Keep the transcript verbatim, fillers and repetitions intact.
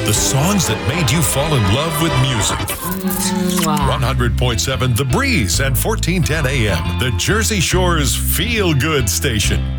The songs that made you fall in love with music. one hundred point seven The Breeze and fourteen ten A M, the Jersey Shore's feel-good station.